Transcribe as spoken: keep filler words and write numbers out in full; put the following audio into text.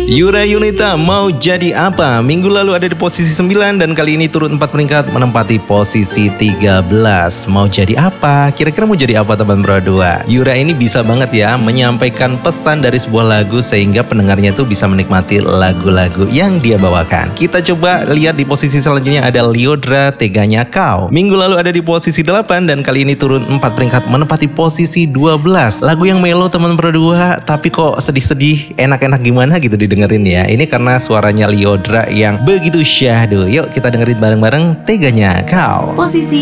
Yura Yunita mau jadi apa? Minggu lalu ada di posisi sembilan dan kali ini turun empat peringkat menempati posisi tiga belas. Mau jadi apa? Kira-kira mau jadi apa teman Bro dua? Yura ini bisa banget ya menyampaikan pesan dari sebuah lagu sehingga pendengarnya tuh bisa menikmati lagu-lagu yang dia bawakan. Kita coba lihat di posisi selanjutnya ada Lyodra, Teganya Kau. Minggu lalu ada di posisi delapan dan kali ini turun empat peringkat menempati posisi dua belas. Lagu yang melo teman Bro dua, tapi kok sedih-sedih, enak-enak gimana gitu didengerin ya. Ini karena suaranya Lyodra yang begitu syahdu. Yuk kita dengerin bareng-bareng Teganya Kau. Posisi